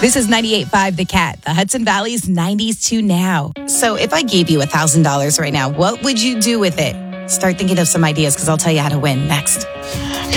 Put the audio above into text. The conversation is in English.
This is 98.5 The Cat, the Hudson Valley's 90s to now. So if I gave you $1,000 right now, what would you do with it? Start thinking of some ideas because I'll tell you how to win next.